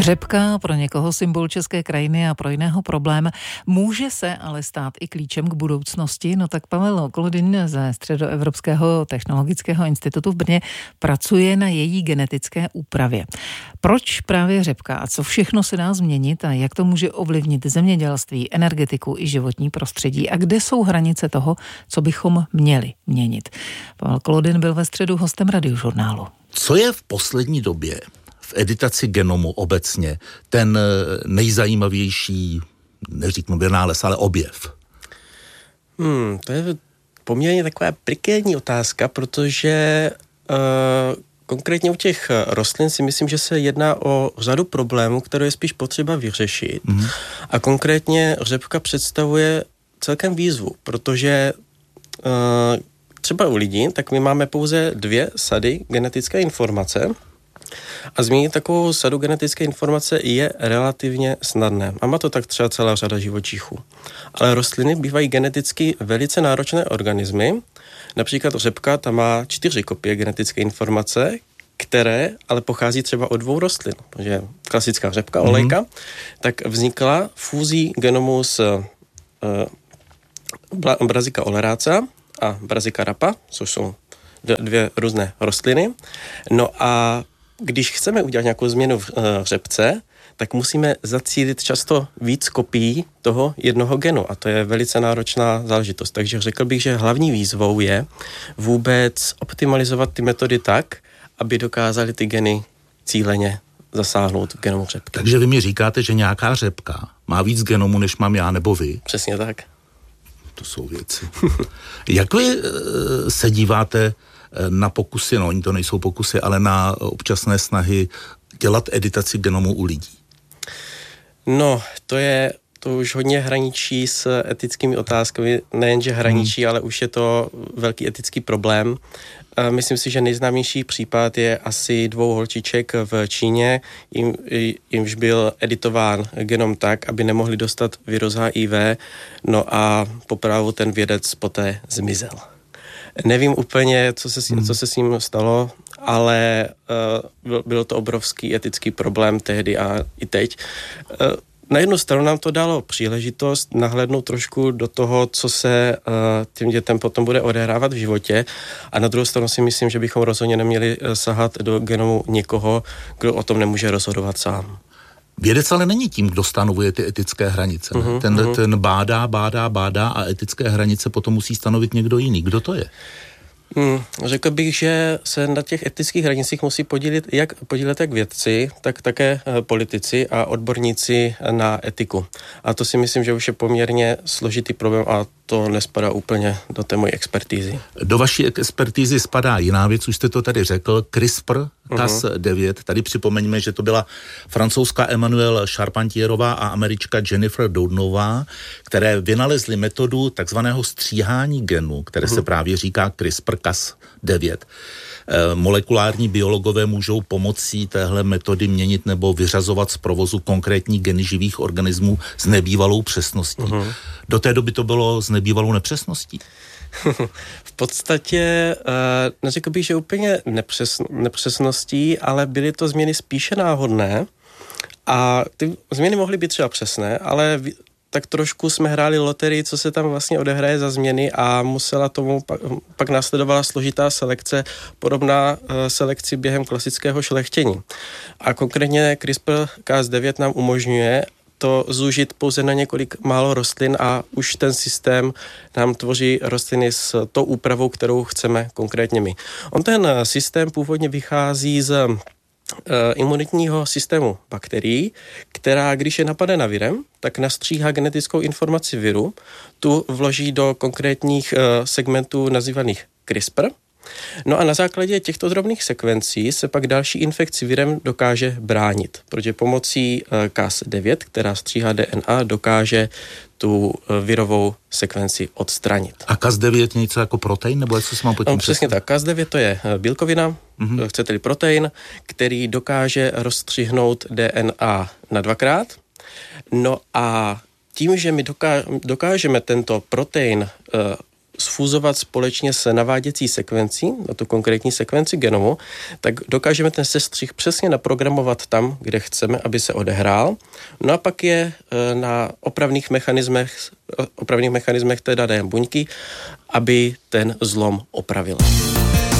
Řepka, pro někoho symbol české krajiny a pro jiného problém, může se ale stát i klíčem k budoucnosti. No tak Pavel Kolodin ze Středoevropského technologického institutu v Brně pracuje na její genetické úpravě. Proč právě řepka a co všechno se dá změnit a jak to může ovlivnit zemědělství, energetiku i životní prostředí a kde jsou hranice toho, co bychom měli měnit? Pavel Kolodin byl ve středu hostem Radiožurnálu. Co je v poslední době v editaci genomu obecně ten nejzajímavější, neříknu vynález, ale objev? To je poměrně taková prekérní otázka, protože konkrétně u těch rostlin si myslím, že se jedná o řadu problémů, které je spíš potřeba vyřešit. A konkrétně řepka představuje celkem výzvu, protože třeba u lidí, tak my máme pouze 2 sady genetické informace a změnit takovou sadu genetické informace je relativně snadné. A má to tak třeba celá řada živočichů. Ale rostliny bývají geneticky velice náročné organismy. Například řepka, ta má 4 kopie genetické informace, které ale pochází třeba od 2 rostlin. Takže klasická řepka, olejka, tak vznikla fúzí genomu s Brassica oleracea a Brassica rapa, což jsou 2 různé rostliny. No a když chceme udělat nějakou změnu v řepce, tak musíme zacílit často víc kopií toho jednoho genu a to je velice náročná záležitost. Takže řekl bych, že hlavní výzvou je vůbec optimalizovat ty metody tak, aby dokázaly ty geny cíleně zasáhnout v genomu řepky. Takže vy mi říkáte, že nějaká řepka má víc genomu, než mám já nebo vy? Přesně tak. To jsou věci. Jak vy se díváte na pokusy, no oni to nejsou pokusy, ale na občasné snahy dělat editaci genomu u lidí? No, to už hodně hraničí s etickými otázkami, nejenže hraničí, ale už je to velký etický problém. Myslím si, že nejznámější případ je asi 2 holčiček v Číně, jimž byl editován genom tak, aby nemohli dostat virus HIV, no a popravu ten vědec poté zmizel. Nevím úplně, co se s ním stalo, ale byl to obrovský etický problém tehdy a i teď. Na jednu stranu nám to dalo příležitost nahlédnout trošku do toho, co se těm dětem potom bude odehrávat v životě a na druhou stranu si myslím, že bychom rozhodně neměli sahat do genomu někoho, kdo o tom nemůže rozhodovat sám. Vědec ale není tím, kdo stanovuje ty etické hranice. Ten bádá a etické hranice potom musí stanovit někdo jiný. Kdo to je? Řekl bych, že se na těch etických hranicích musí podílet jak vědci, tak také politici a odborníci na etiku. A to si myslím, že už je poměrně složitý problém a to nespadá úplně do té mojí expertízy. Do vaší expertízy spadá jiná věc, už jste to tady řekl, CRISPR-Cas9. Tady připomeňme, že to byla francouzská Emmanuelle Charpentierová a američka Jennifer Doudnová, které vynalezly metodu takzvaného stříhání genu, které se právě říká CRISPR-Cas9. Molekulární biologové můžou pomocí téhle metody měnit nebo vyřazovat z provozu konkrétní geny živých organismů s nebývalou přesností. Do té doby to bylo s nebývalou nepřesností? V podstatě neřekl bych, že úplně nepřesností, ale byly to změny spíše náhodné a ty změny mohly být třeba přesné, ale tak trošku jsme hráli loterii, co se tam vlastně odehraje za změny a musela tomu pak následovala složitá selekce, podobná selekci během klasického šlechtění. A konkrétně CRISPR-Cas9 nám umožňuje to zúžit pouze na několik málo rostlin a už ten systém nám tvoří rostliny s tou úpravou, kterou chceme konkrétně my. On ten systém původně vychází z imunitního systému bakterií, která, když je napadena virem, tak nastříhá genetickou informaci viru, tu vloží do konkrétních segmentů nazývaných CRISPR. No a na základě těchto drobných sekvencí se pak další infekci virem dokáže bránit, protože pomocí Cas9, která stříhá DNA, dokáže tu virovou sekvenci odstranit. A Cas9 je něco jako protein, nebo co se mám pod tím přesně tak. Cas9 to je bílkovina, chcete-li protein, který dokáže rozstřihnout DNA na 2krát. No a tím, že my dokážeme tento protein sfúzovat společně s naváděcí sekvencí, na tu konkrétní sekvenci genomu, tak dokážeme ten sestřih přesně naprogramovat tam, kde chceme, aby se odehrál. No a pak je na opravných mechanismech té dané buňky, aby ten zlom opravila.